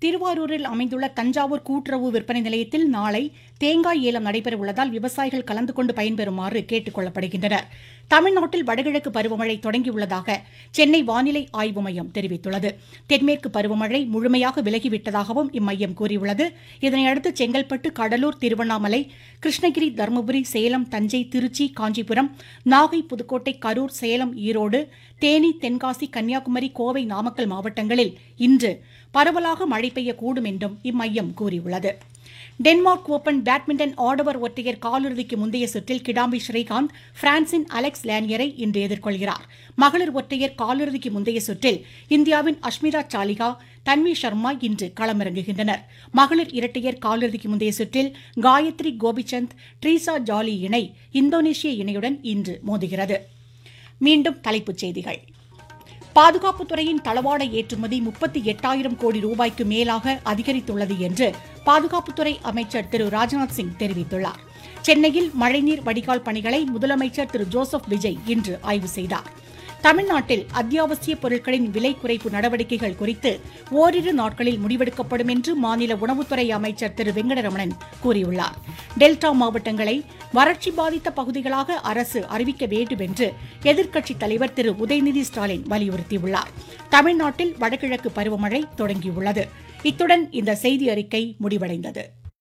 திருவாரூரில் அமைந்துள்ள தஞ்சாவூர் கூட்டுறவு விற்பனை நிலையத்தில் நாளை தேங்காய் ஏலம் நடைபெற உள்ளதால் விவசாயிகள் கலந்து கொண்டு பயன்பெறுமாறு கேட்டுக் கொள்ளப்படுகின்றனர். தமிழ்நாட்டில் வடகிழக்கு பருவமழை தொடங்கியுள்ளதாக சென்னை வானிலை ஆய்வு மையம் தெரிவித்துள்ளது. தென்மேற்கு பருவமழை முழுமையாக விலகிவிட்டதாகவும் இம்மையம் கூறியுள்ளது. இதனையடுத்து செங்கல்பட்டு, கடலூர், திருவண்ணாமலை, கிருஷ்ணகிரி, தருமபுரி, சேலம், தஞ்சை, திருச்சி, காஞ்சிபுரம், நாகை, புதுக்கோட்டை, கரூர், சேலம், ஈரோடு, தேனி, தென்காசி, கன்னியாகுமரி, கோவை, நாமக்கல் மாவட்டங்களில் இன்று பரவலாக மழை பெய்யக்கூடும் என்றும் இம்மையம் கூறியுள்ளது. டென்மார்க் ஓபன் பேட்மிண்டன் ஆடவர் ஒற்றையர் காலிறுதிக்கு முந்தைய சுற்றில் கிடாம்பி ஸ்ரீகாந்த் பிரான்சின் அலெக்ஸ் லேனியரை இன்று எதிர்கொள்கிறார். மகளிர் ஒற்றையர் காலிறுதிக்கு முந்தைய சுற்றில் இந்தியாவின் அஷ்மிதா சாலிகா, தன்வி சர்மா இன்று களமிறங்குகின்றனர். மகளிர் இரட்டையர் காலிறுதிக்கு முந்தைய சுற்றில் காயத்ரி கோபிசந்த், ட்ரீசா ஜாலி இணை இந்தோனேஷிய இணையுடன் இன்று மோதுகிறது. மீண்டும் தலைப்புச் செய்திகள். பாதுகாப்புத்துறையின் தளவாட ஏற்றுமதி 38,000 கோடி ரூபாய்க்கு மேலாக அதிகரித்துள்ளது என்று பாதுகாப்புத்துறை அமைச்சர் திரு ராஜ்நாத் சிங் தெரிவித்துள்ளார். சென்னையில் மழைநீர் வடிகால் பணிகளை முதலமைச்சர் திரு ஜோசப் விஜய் இன்று ஆய்வு செய்தார். தமிழ்நாட்டில் அத்தியாவசிய பொருட்களின் விலை குறைப்பு நடவடிக்கைகள் குறித்து ஓரிரு நாட்களில் முடிவெடுக்கப்படும் என்று மாநில உணவுத்துறை அமைச்சர் திரு வெங்கடரமணன் கூறியுள்ளார். டெல்டா மாவட்டங்களை வறட்சி பாதித்த பகுதிகளாக அரசு அறிவிக்க வேண்டும் என்று எதிர்க்கட்சித் தலைவர் திரு உதயநிதி ஸ்டாலின் வலியுறுத்தியுள்ளார். தமிழ்நாட்டில் வடகிழக்கு பருவமழை தொடங்கியுள்ளது. இத்துடன் இந்த செய்தி அறிக்கை முடிவடைந்தது.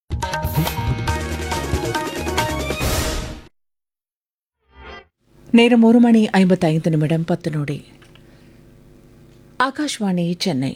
நேரம் 1:55 ஆகாஷ்வாணி சென்னை.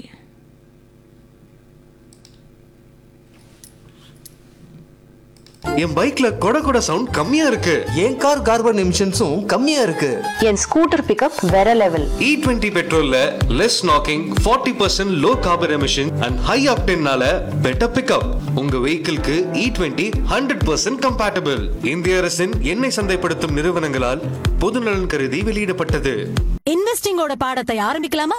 என் பைக்ல கொட சவுண்ட் கம்மியா இருக்கு. என் கார் கார்பன் எமிஷன்ஸும் கம்மியா இருக்கு. என் ஸ்கூட்டர் பிக்கப் வேற level. E20 பெட்ரோல்ல less knocking, 40% low carbon emission and high octaneனால better pickup. உங்க வெஹிக்கிள்க்கு E20 100% compatible. இந்திய அரசின் எண்ணெய் சந்தைப்படுத்தும் நிறுவனங்களால் பொதுநலன் கருதி வெளியிடப்பட்டது. இன்வெஸ்டிங்கோட பாடத்தை ஆரம்பிக்கலாமா?